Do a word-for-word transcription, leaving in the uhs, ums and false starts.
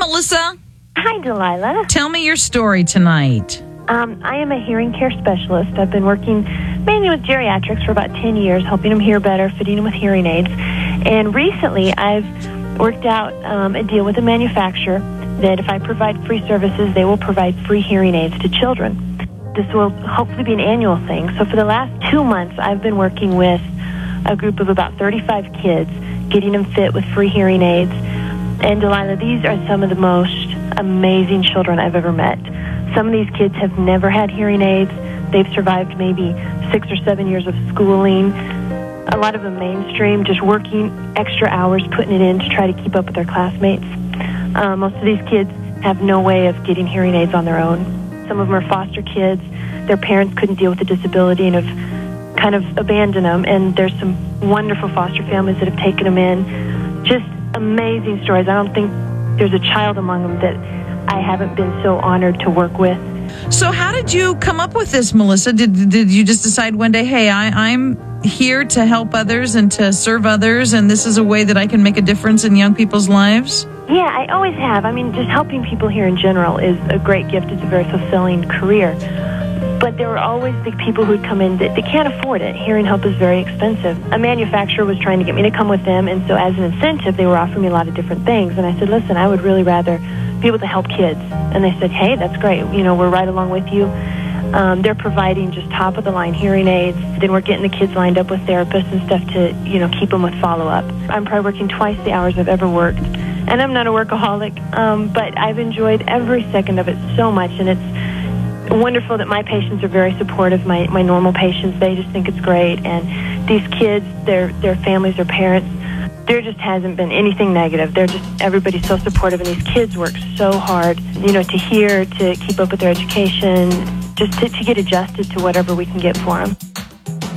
Melissa. Hi, Delilah. Tell me your story tonight. Um, I am a hearing care specialist. I've been working mainly with geriatrics for about ten years, helping them hear better, fitting them with hearing aids. And recently, I've worked out um, a deal with a manufacturer that if I provide free services, they will provide free hearing aids to children. This will hopefully be an annual thing. So for the last two months, I've been working with a group of about thirty-five kids, getting them fit with free hearing aids. And Delilah, these are some of the most amazing children I've ever met. Some of these kids have never had hearing aids. They've survived maybe six or seven years of schooling. A lot of them mainstream, just working extra hours, putting it in to try to keep up with their classmates. Uh, most of these kids have no way of getting hearing aids on their own. Some of them are foster kids. Their parents couldn't deal with the disability and have kind of abandoned them. And there's some wonderful foster families that have taken them in. Just amazing stories. I don't think there's a child among them that I haven't been so honored to work with. So how did you come up with this, Melissa? Did did you just decide one day, hey, I, I'm here to help others and to serve others, and this is a way that I can make a difference in young people's lives? Yeah, I always have. I mean, just helping people here in general is a great gift. It's a very fulfilling career. But there were always the people who'd come in that they can't afford it. Hearing help is very expensive. A manufacturer was trying to get me to come with them, and so as an incentive, they were offering me a lot of different things. And I said, listen, I would really rather be able to help kids. And they said, hey, that's great. You know, we're right along with you. Um, they're providing just top-of-the-line hearing aids. Then we're getting the kids lined up with therapists and stuff to, you know, keep them with follow-up. I'm probably working twice the hours I've ever worked. And I'm not a workaholic, um, but I've enjoyed every second of it so much, and it's wonderful that my patients are very supportive. My my normal patients, they just think it's great, and these kids, their their families, their parents, there just hasn't been anything negative. They're just, everybody's so supportive, and these kids work so hard, you know, to hear, to keep up with their education, just to, to get adjusted to whatever we can get for them.